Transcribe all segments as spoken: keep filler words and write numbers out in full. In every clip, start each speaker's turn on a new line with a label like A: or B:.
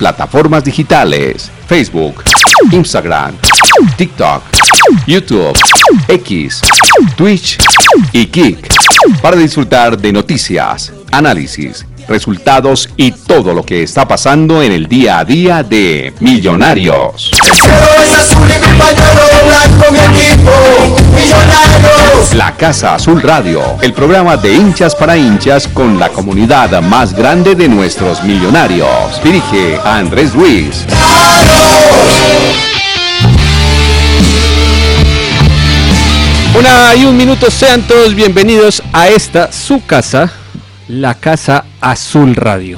A: plataformas digitales: Facebook, Instagram, TikTok, YouTube, X, Twitch y Kick, para disfrutar de noticias, análisis, resultados y todo lo que está pasando en el día a día de Millonarios.
B: El cielo es azul y mi pañuelo blanco, mi equipo, Millonarios.
A: La Casa Azul Radio, el programa de hinchas para hinchas con la comunidad más grande de nuestros millonarios. Dirige a Andrés Ruiz.
C: Una y un minuto, sean todos bienvenidos a esta, su casa, la Casa Azul Radio.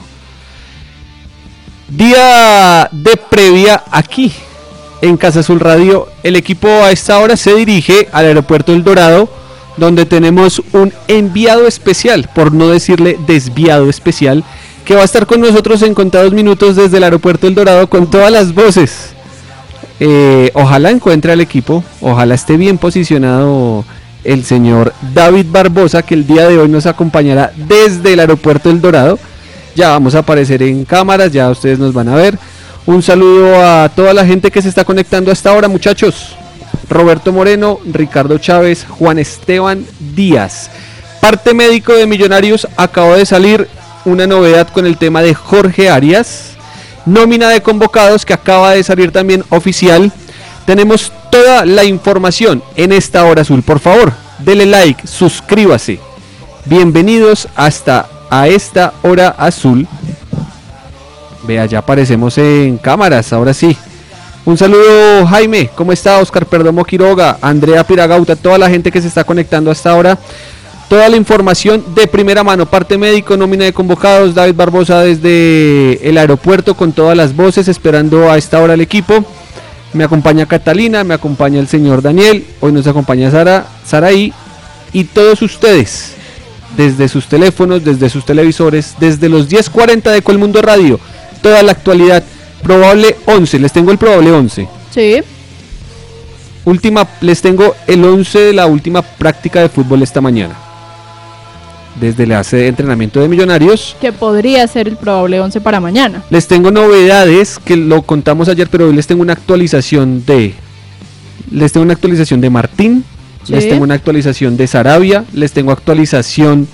C: Día de previa aquí, en Casa Azul Radio. El equipo a esta hora se dirige al aeropuerto El Dorado, donde tenemos un enviado especial, por no decirle desviado especial, que va a estar con nosotros en contados minutos desde el aeropuerto El Dorado con todas las voces. Eh, ojalá encuentre al equipo, ojalá esté bien posicionado el señor David Barbosa, que el día de hoy nos acompañará desde el aeropuerto El Dorado. Ya vamos a aparecer en cámaras, ya ustedes nos van a ver. Un saludo a toda la gente que se está conectando hasta ahora, muchachos. Roberto Moreno, Ricardo Chávez, Juan Esteban Díaz. Parte médico de Millonarios, acaba de salir una novedad con el tema de Jorge Arias. Nómina de convocados que acaba de salir también oficial. Tenemos toda la información en esta hora azul. Por favor, dele like, suscríbase. Bienvenidos hasta a esta hora azul. Vea, ya aparecemos en cámaras, ahora sí. Un saludo, Jaime, ¿cómo está? Oscar Perdomo Quiroga, Andrea Piragauta, toda la gente que se está conectando hasta ahora. Toda la información de primera mano, parte médico, nómina de convocados, David Barbosa desde el aeropuerto con todas las voces, esperando a esta hora el equipo. Me acompaña Catalina, me acompaña el señor Daniel, hoy nos acompaña Sara, Saraí y todos ustedes, desde sus teléfonos, desde sus televisores, desde los diez cuarenta de Colmundo Radio, toda la actualidad, probable once, les tengo el probable once.
D: Sí.
C: Última, les tengo el once de la última práctica de fútbol esta mañana. Desde la sede de entrenamiento de Millonarios.
D: Que podría ser el probable once para mañana.
C: Les tengo novedades que lo contamos ayer, pero hoy les tengo una actualización de... Les tengo una actualización de Martín, sí. Les tengo una actualización de Sarabia, les tengo actualización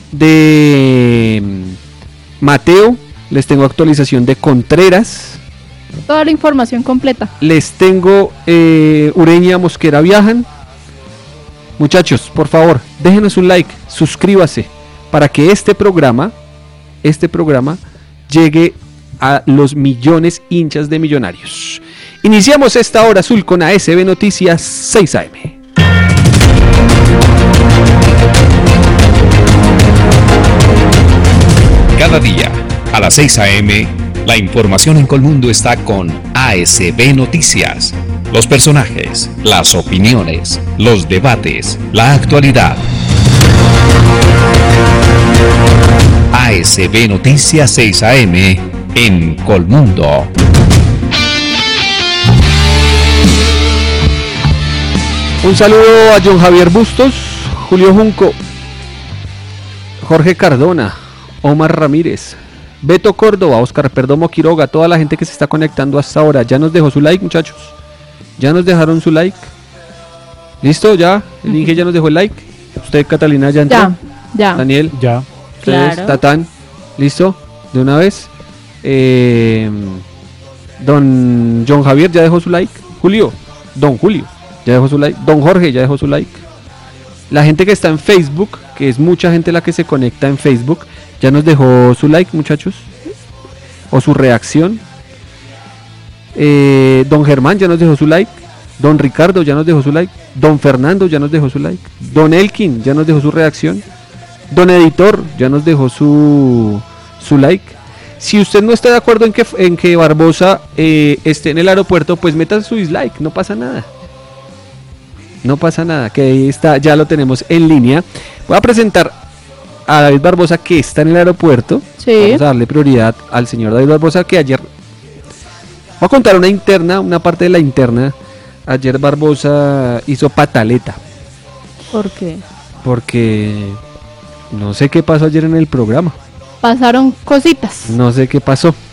C: de Mateo, les tengo actualización de Contreras.
D: Toda la información completa.
C: Les tengo eh, Ureña, Mosquera viajan. Muchachos, por favor, déjenos un like, suscríbase, para que este programa, este programa llegue a los millones hinchas de Millonarios. Iniciamos esta hora azul con A S B Noticias seis A M.
A: Cada día, a las seis A M, la información en Colmundo está con A S B Noticias. Los personajes, las opiniones, los debates, la actualidad. A S B Noticias seis A M en Colmundo.
C: Un saludo a John Javier Bustos, Julio Junco, Jorge Cardona, Omar Ramírez, Beto Córdoba, Oscar Perdomo Quiroga, toda la gente que se está conectando hasta ahora. ¿Ya nos dejó su like, muchachos? ¿Ya nos dejaron su like? ¿Listo? ¿Ya? El Inge ya nos dejó el like. ¿Usted, Catalina, ya entró?
D: Ya, ya.
C: Daniel,
E: ya.
C: ¿Ustedes?
D: Claro.
C: Tatán, ¿listo? ¿De una vez? Eh, don John Javier, ¿ya dejó su like? Julio, Don Julio, ¿ya dejó su like? Don Jorge, ¿ya dejó su like? La gente que está en Facebook, que es mucha gente la que se conecta en Facebook, ¿ya nos dejó su like, muchachos? ¿O su reacción? Eh, Don Germán ya nos dejó su like. Don Ricardo ya nos dejó su like. Don Fernando ya nos dejó su like. Don Elkin ya nos dejó su reacción. Don Editor ya nos dejó su, su like. Si usted no está de acuerdo en que, en que Barbosa eh, esté en el aeropuerto, pues meta su dislike, no pasa nada. No pasa nada, que ahí está, ya lo tenemos en línea. Voy a presentar a David Barbosa, que está en el aeropuerto.
D: Sí.
C: Vamos a darle prioridad al señor David Barbosa, que ayer... Voy a contar una interna, una parte de la interna. Ayer Barbosa hizo pataleta.
D: ¿Por qué?
C: Porque no sé qué pasó ayer en el programa.
D: Pasaron cositas.
C: No sé qué pasó.